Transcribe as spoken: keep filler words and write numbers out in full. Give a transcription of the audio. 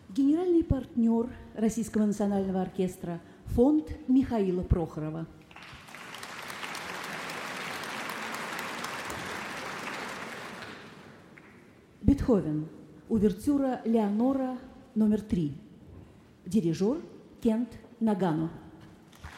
Генеральный партнер Российского национального оркестра – фонд Михаила Прохорова. Бетховен. Увертюра «Леонора» номер три. Дирижер Кент Нагано.